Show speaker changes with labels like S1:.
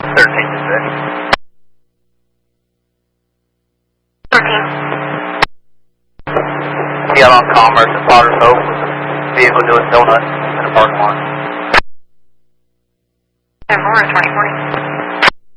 S1: 13 to 6.
S2: 13.
S1: TL on Commerce at Potter's Hope. Vehicle doing donuts in the parking lot.
S2: And more, 2040.